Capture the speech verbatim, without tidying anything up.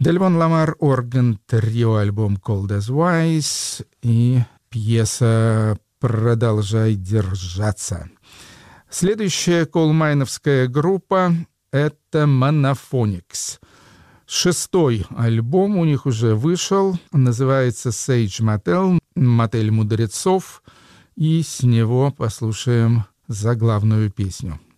Дельвон Ламар, орган, трио, альбом Cold as Wise и пьеса «Продолжай держаться». Следующая колмайновская группа — это Monophonics. Шестой альбом у них уже вышел, называется «Sage Motel», «Мотель мудрецов», и с него послушаем заглавную песню.